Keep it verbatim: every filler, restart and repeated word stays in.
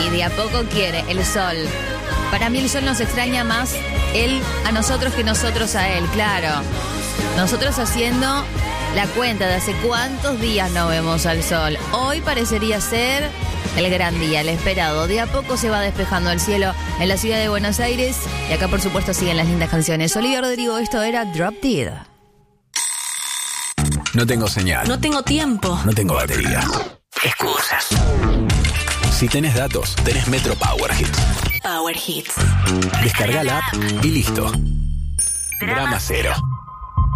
y de a poco quiere el sol. Para mí el sol nos extraña más él a nosotros que nosotros a él, claro. Nosotros haciendo la cuenta de hace cuántos días no vemos al sol. Hoy parecería ser el gran día, el esperado. De a poco se va despejando el cielo en la ciudad de Buenos Aires. Y acá, por supuesto, siguen las lindas canciones. Olivia Rodrigo, esto era Drop Dead. No tengo señal. No tengo tiempo. No tengo batería. Excusas. Si tenés datos, tenés Metro Power Hits. Power Hits. Descarga la app y listo. Drama cero.